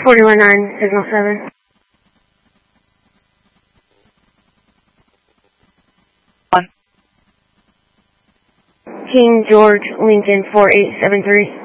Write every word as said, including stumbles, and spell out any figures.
forty-one nine, signal seven. One. King George Lincoln four eight seven three.